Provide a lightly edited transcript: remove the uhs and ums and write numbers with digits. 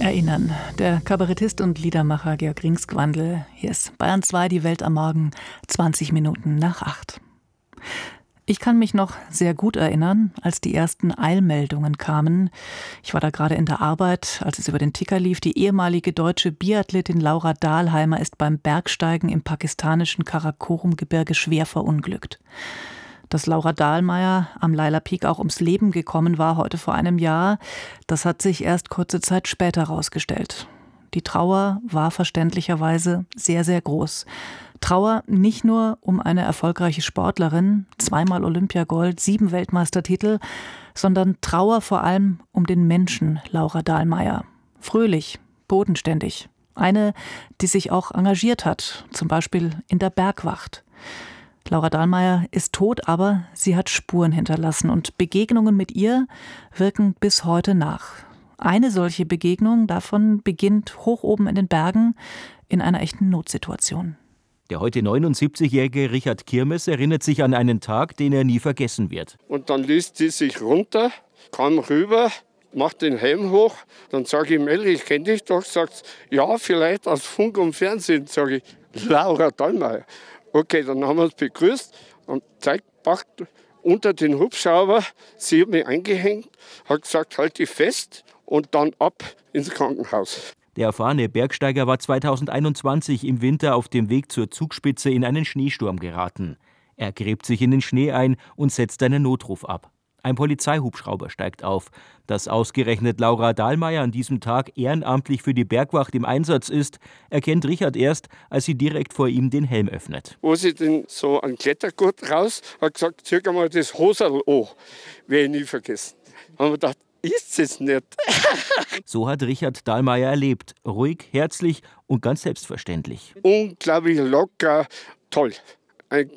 Erinnern. Der Kabarettist und Liedermacher Georg Ringsgwandl. Hier ist Bayern 2, die Welt am Morgen, 20 Minuten nach 8. Ich kann mich noch sehr gut erinnern, als die ersten Eilmeldungen kamen. Ich war da gerade in der Arbeit, als es über den Ticker lief. Die ehemalige deutsche Biathletin Laura Dahlheimer ist beim Bergsteigen im pakistanischen Karakorum-Gebirge schwer verunglückt. Dass Laura Dahlmeier am Laila Peak auch ums Leben gekommen war, heute vor einem Jahr, das hat sich erst kurze Zeit später herausgestellt. Die Trauer war verständlicherweise sehr, sehr groß. Trauer nicht nur um eine erfolgreiche Sportlerin, 2-mal Olympiagold, 7 Weltmeistertitel, sondern Trauer vor allem um den Menschen Laura Dahlmeier. Fröhlich, bodenständig. Eine, die sich auch engagiert hat, zum Beispiel in der Bergwacht. Laura Dahlmeier ist tot, aber sie hat Spuren hinterlassen und Begegnungen mit ihr wirken bis heute nach. Eine solche Begegnung davon beginnt hoch oben in den Bergen in einer echten Notsituation. Der heute 79-jährige Richard Kirmes erinnert sich an einen Tag, den er nie vergessen wird. Und dann ließ sie sich runter, kam rüber, macht den Helm hoch. Dann sage ich, Melli, ich kenne dich doch. Sagt, ja, vielleicht aus Funk und Fernsehen. Sage ich, Laura Dahlmeier. Okay, dann haben wir uns begrüßt und zeigt, packt unter den Hubschrauber. Sie hat mich eingehängt, hat gesagt, halt dich fest und dann ab ins Krankenhaus. Der erfahrene Bergsteiger war 2021 im Winter auf dem Weg zur Zugspitze in einen Schneesturm geraten. Er gräbt sich in den Schnee ein und setzt einen Notruf ab. Ein Polizeihubschrauber steigt auf. Dass ausgerechnet Laura Dahlmeier an diesem Tag ehrenamtlich für die Bergwacht im Einsatz ist, erkennt Richard erst, als sie direkt vor ihm den Helm öffnet. Wo sie denn so einen Klettergurt raus, hat gesagt, zieh mal das Hoserl an. Werde ich nie vergessen. Haben wir gedacht, ist es nicht. So hat Richard Dahlmeier erlebt. Ruhig, herzlich und ganz selbstverständlich. Unglaublich locker, toll.